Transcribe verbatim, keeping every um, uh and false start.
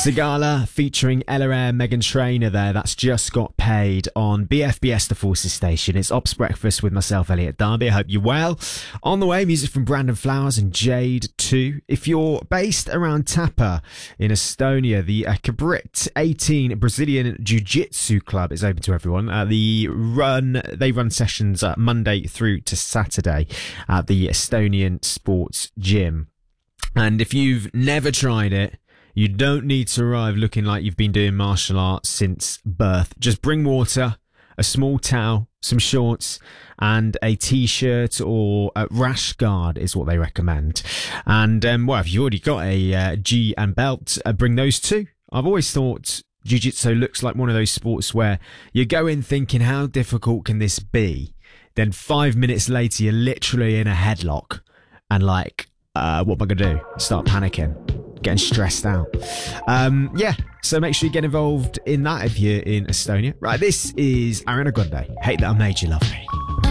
Sigala featuring Ella Eyre, Meghan Trainor there. That's just got paid on B F B S The Forces Station. It's Ops Breakfast with myself, Elliot Darby. I hope you're well. On the way, music from Brandon Flowers and Jade too. If you're based around Tapa in Estonia, the uh, Kabrit eighteen Brazilian Jiu-Jitsu Club is open to everyone. Uh, the run They run sessions uh, Monday through to Saturday at the Estonian Sports Gym. And if you've never tried it, you don't need to arrive looking like you've been doing martial arts since birth. Just bring water, a small towel, some shorts, and a t-shirt or a rash guard is what they recommend. And, um, well, if you've already got a uh, G and belt, uh, bring those too. I've always thought Jiu-Jitsu looks like one of those sports where you go in thinking, how difficult can this be? Then five minutes later, you're literally in a headlock and like, uh, what am I going to do? Start panicking. Getting stressed out. Um, yeah, so make sure you get involved in that if you're in Estonia. Right, this is Ariana Grande. Hate That I Made You Love Me.